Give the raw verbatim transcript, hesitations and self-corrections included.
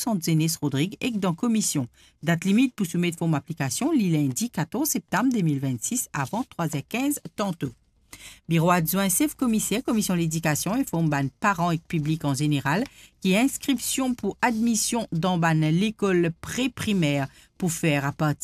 centre Zénis Rodrigue et dans commission. Date limite pour soumettre forme application, le lundi quatorze septembre deux mille vingt-six avant trois heures quinze tantôt. Bureau adjoint chef commissaire, commission l'éducation, informe ban parents et public en général qui est inscription pour admission dans ban l'école pré-primaire pour faire à partir